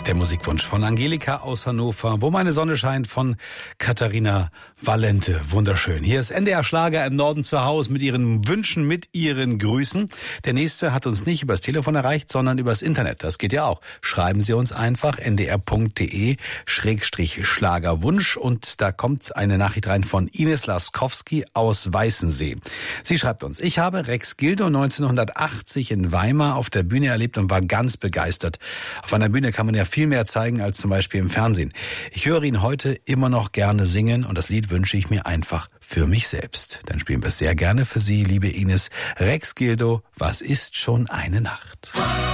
Der Musikwunsch von Angelika aus Hannover, wo meine Sonne scheint, von Katharina Valente. Wunderschön. Hier ist NDR Schlager im Norden zu Hause mit Ihren Wünschen, mit Ihren Grüßen. Der nächste hat uns nicht übers Telefon erreicht, sondern übers Internet. Das geht ja auch. Schreiben Sie uns einfach ndr.de/Schlagerwunsch und da kommt eine Nachricht rein von Ines Laskowski aus Weißensee. Sie schreibt uns: Ich habe Rex Gildo 1980 in Weimar auf der Bühne erlebt und war ganz begeistert. Auf einer Bühne kann man ja viel mehr zeigen als zum Beispiel im Fernsehen. Ich höre ihn heute immer noch gerne singen und das Lied wünsche ich mir einfach für mich selbst. Dann spielen wir es sehr gerne für Sie, liebe Ines. Rex Gildo, was ist schon eine Nacht?